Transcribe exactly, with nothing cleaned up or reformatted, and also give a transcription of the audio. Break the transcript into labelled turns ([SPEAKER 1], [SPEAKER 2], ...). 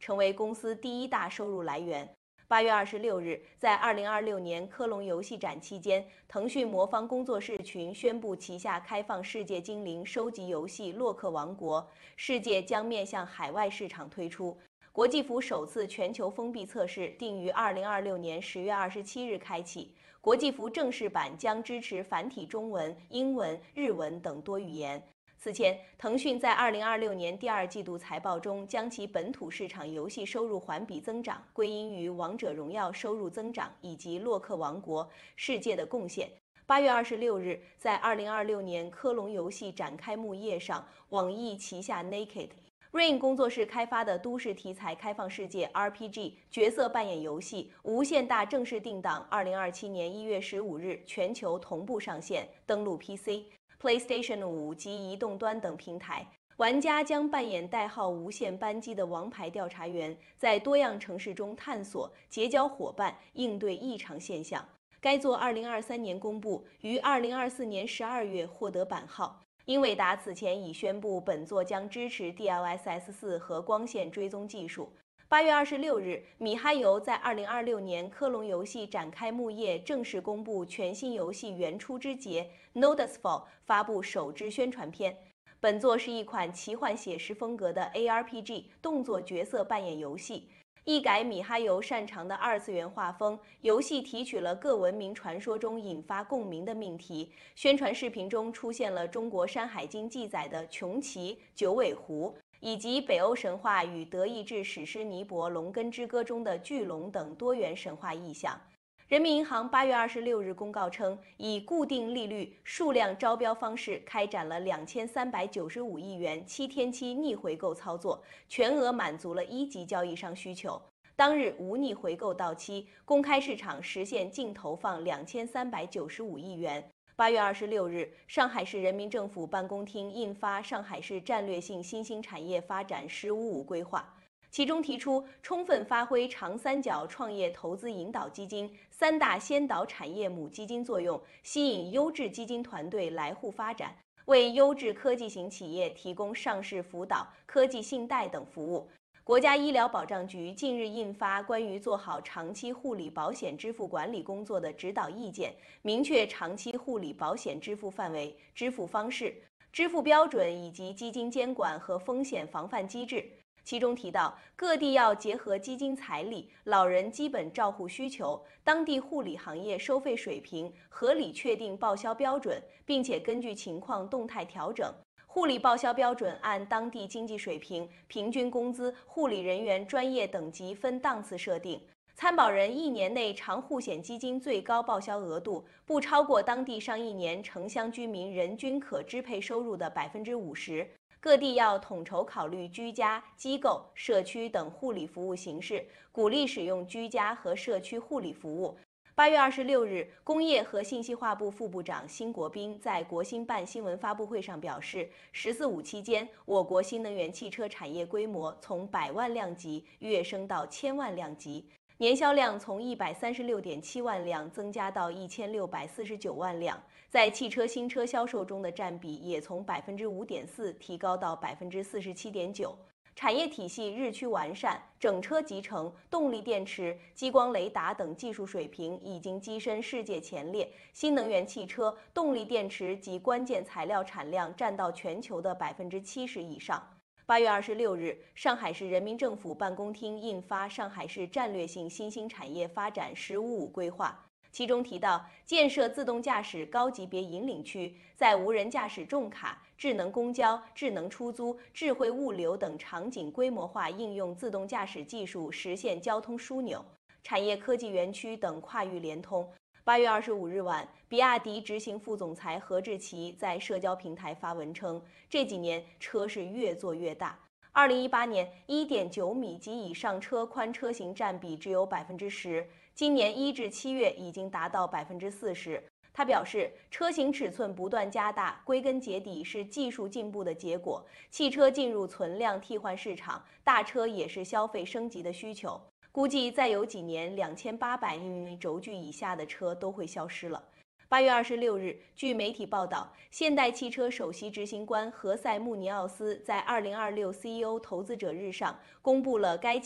[SPEAKER 1] 成为公司第一大收入来源。八月二十六日，在二零二六年科隆游戏展期间，腾讯魔方工作室群宣布旗下开放世界精灵收集游戏《洛克王国》，世界将面向海外市场推出。国际服首次全球封闭测试定于二零二六年十月二十七日开启。国际服正式版将支持繁体中文、英文、日文等多语言。此前，腾讯在二零二六年第二季度财报中，将其本土市场游戏收入环比增长归因于《王者荣耀》收入增长以及《洛克王国》世界的贡献。八月二十六日，在二零二六年科隆游戏展开幕夜上，网易旗下 Naked。Rain 工作室开发的都市题材开放世界 R P G 角色扮演游戏《无限大》正式定档二零二七年一月十五日全球同步上线，登陆 P C、PlayStation 五及移动端等平台。玩家将扮演代号无限班机的王牌调查员，在多样城市中探索、结交伙伴，应对异常现象。该作二零二三年公布，于二零二四年十二月获得版号。英伟达此前已宣布，本作将支持 D L S S 四 和光线追踪技术。八月二十六日，米哈游在二零二六年科隆游戏展开幕夜正式公布全新游戏《原初之劫》Nodusfall 发布首支宣传片。本作是一款奇幻写实风格的 A R P G 动作角色扮演游戏。一改米哈游擅长的二次元画风，游戏提取了各文明传说中引发共鸣的命题。宣传视频中出现了中国《山海经》记载的穷奇、九尾狐，以及北欧神话与德意志史诗尼伯龙根之歌中的巨龙等多元神话意象。人民银行八月二十六日公告称，以固定利率数量招标方式开展了两千三百九十五亿元七天期逆回购操作，全额满足了一级交易商需求。当日无逆回购到期，公开市场实现净投放两千三百九十五亿元。八月二十六日，上海市人民政府办公厅印发《上海市战略性新兴产业发展“十五五”规划》。其中提出，充分发挥长三角创业投资引导基金三大先导产业母基金作用，吸引优质基金团队来沪发展，为优质科技型企业提供上市辅导、科技信贷等服务。国家医疗保障局近日印发关于做好长期护理保险支付管理工作的指导意见，明确长期护理保险支付范围、支付方式、支付标准以及基金监管和风险防范机制。其中提到，各地要结合基金财力、老人基本照护需求、当地护理行业收费水平，合理确定报销标准，并且根据情况动态调整。护理报销标准按当地经济水平、平均工资、护理人员专业等级分档次设定。参保人一年内长护险基金最高报销额度不超过当地上一年城乡居民人均可支配收入的百分之五十。各地要统筹考虑居家、机构、社区等护理服务形式，鼓励使用居家和社区护理服务。八月二十六日，工业和信息化部副部长辛国斌在国新办新闻发布会上表示，“十四五”期间，我国新能源汽车产业规模从百万辆级跃升到千万辆级，年销量从一百三十六点七万辆增加到一千六百四十九万辆，在汽车新车销售中的占比也从百分之五点四提高到百分之四十七点九。产业体系日趋完善，整车集成、动力电池、激光雷达等技术水平已经跻身世界前列。新能源汽车、动力电池及关键材料产量占到全球的百分之七十以上。八月二十六日，上海市人民政府办公厅印发《上海市战略性新兴产业发展“十五五”规划》。其中提到，建设自动驾驶高级别引领区，在无人驾驶重卡、智能公交、智能出租、智慧物流等场景规模化应用自动驾驶技术，实现交通枢纽、产业科技园区等跨域联通。八月二十五日晚，比亚迪执行副总裁何志奇在社交平台发文称，这几年车是越做越大。二零一八年 一点九米及以上车宽车型占比只有百分之十，今年一至七月已经达到百分之四十。他表示，车型尺寸不断加大，归根结底是技术进步的结果。汽车进入存量替换市场，大车也是消费升级的需求。估计再有几年，两千八百英米轴距以下的车都会消失了。八月二十六日，据媒体报道，现代汽车首席执行官何塞·穆尼奥斯在二零二六 C E O 投资者日上公布了该